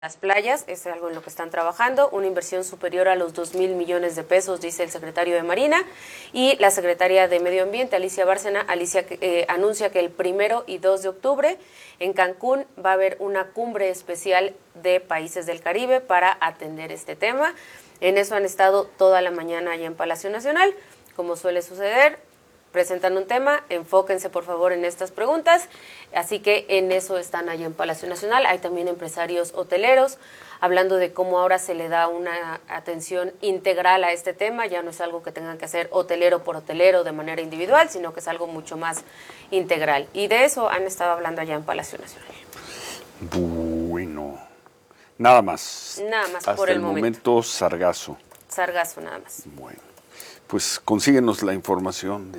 Las playas es algo en lo que están trabajando, una inversión superior a los 2,000 millones de pesos, dice el secretario de Marina, y la secretaria de Medio Ambiente, Alicia Bárcena, anuncia que el 1 y 2 de octubre en Cancún va a haber una cumbre especial de países del Caribe para atender este tema. En eso han estado toda la mañana allá en Palacio Nacional, como suele suceder. Presentan un tema, enfóquense por favor en estas preguntas, así que en eso están allá en Palacio Nacional. Hay también empresarios hoteleros hablando de cómo ahora se le da una atención integral a este tema, ya no es algo que tengan que hacer hotelero por hotelero de manera individual, sino que es algo mucho más integral, y de eso han estado hablando allá en Palacio Nacional. Bueno, nada más. Nada más hasta por el momento. Sargazo. Sargazo nada más. Bueno, pues consíguenos la información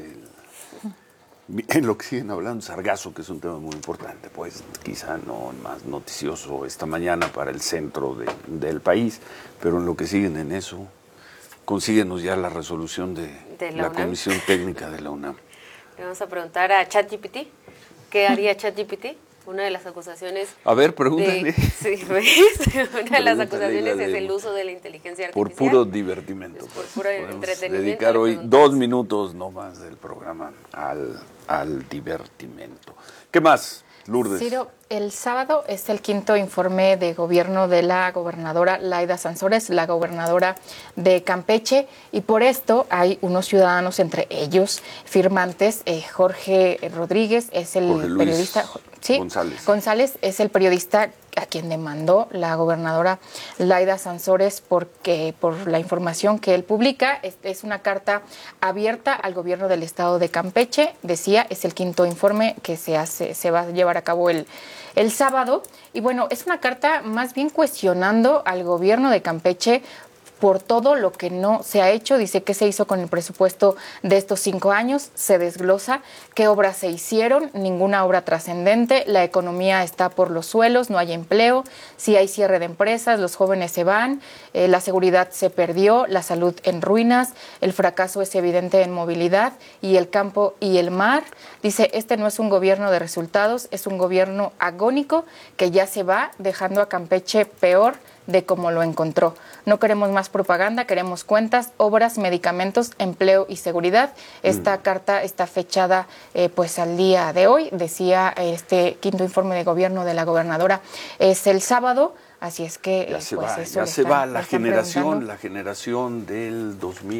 en lo que siguen hablando, Sargazo, que es un tema muy importante, pues quizá no más noticioso esta mañana para el centro del país, pero en lo que siguen en eso, consíguenos ya la resolución de la Comisión Técnica de la UNAM. Le vamos a preguntar a ChatGPT, ¿qué haría ChatGPT? Una de las acusaciones... A ver, pregúntale. Sí, ¿ves? Una de las acusaciones es el uso de la inteligencia artificial. Por puro divertimento. Por puro entretenimiento. Dedicar hoy 2 minutos no más del programa al divertimento. ¿Qué más, Lourdes? Ciro, el sábado es el 5º informe de gobierno de la gobernadora Laida Sansores, la gobernadora de Campeche, y por esto hay unos ciudadanos, entre ellos firmantes. Jorge Rodríguez es el periodista... Sí, González es el periodista a quien demandó la gobernadora Laida Sansores por la información que él publica. Es una carta abierta al gobierno del estado de Campeche. Decía, es el 5º informe que se va a llevar a cabo el sábado. Y bueno, es una carta más bien cuestionando al gobierno de Campeche por todo lo que no se ha hecho. Dice qué se hizo con el presupuesto de estos 5 años, se desglosa qué obras se hicieron, ninguna obra trascendente, la economía está por los suelos, no hay empleo, si hay cierre de empresas, los jóvenes se van, la seguridad se perdió, la salud en ruinas, el fracaso es evidente en movilidad y el campo y el mar. Dice, este no es un gobierno de resultados, es un gobierno agónico que ya se va dejando a Campeche peor de cómo lo encontró. No queremos más propaganda, queremos cuentas, obras, medicamentos, empleo y seguridad. Esta carta está fechada pues al día de hoy, decía este 5º informe de gobierno de la gobernadora, es el sábado, así es que ya se va la generación del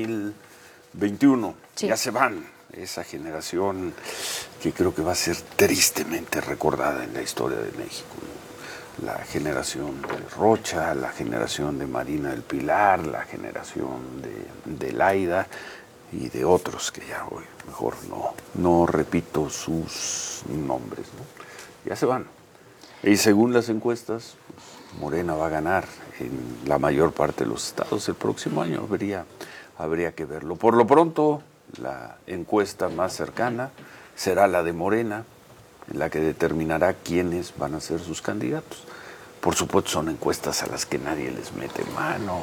2021, sí. Ya se van, esa generación que creo que va a ser tristemente recordada en la historia de México, ¿no? La generación de Rocha, la generación de Marina del Pilar, la generación de Laida y de otros que ya hoy mejor no repito sus nombres, ¿no? Ya se van. Y según las encuestas, pues, Morena va a ganar en la mayor parte de los estados el próximo año. Habría que verlo. Por lo pronto, la encuesta más cercana será la de Morena, en la que determinará quiénes van a ser sus candidatos. Por supuesto, son encuestas a las que nadie les mete mano,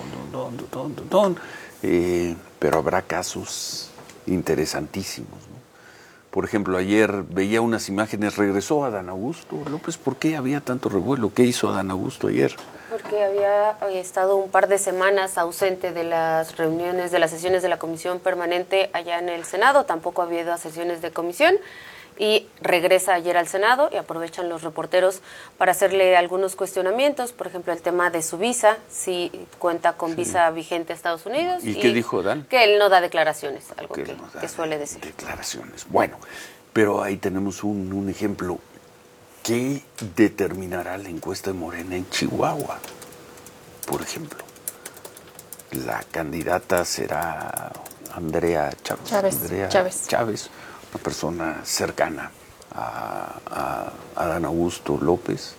pero habrá casos interesantísimos, ¿no? Por ejemplo, ayer veía unas imágenes, regresó Adán Augusto López. ¿Por qué había tanto revuelo? ¿Qué hizo Adán Augusto ayer? Porque había estado un par de semanas ausente de las reuniones, de las sesiones de la Comisión Permanente allá en el Senado. Tampoco había ido a sesiones de comisión. Y regresa ayer al Senado y aprovechan los reporteros para hacerle algunos cuestionamientos, por ejemplo, el tema de su visa, si cuenta con visa vigente a Estados Unidos. ¿Y qué dijo Dan? Que él no da declaraciones, algo que suele decir. Declaraciones. Bueno, pero ahí tenemos un ejemplo. ¿Qué determinará la encuesta de Morena en Chihuahua, por ejemplo? La candidata será Andrea Chávez. Una persona cercana a Adán Augusto López.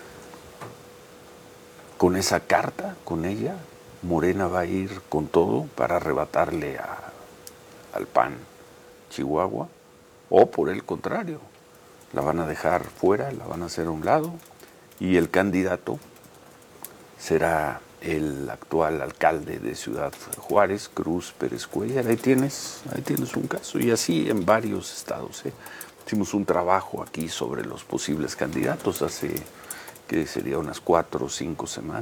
Con esa carta, con ella, Morena va a ir con todo para arrebatarle al PAN Chihuahua, o por el contrario, la van a dejar fuera, la van a hacer a un lado, y el candidato será el actual alcalde de Ciudad Juárez, Cruz Pérez Cuellar. Ahí tienes un caso, y así en varios estados, ¿eh? Hicimos un trabajo aquí sobre los posibles candidatos hace que sería unas 4 o 5 semanas.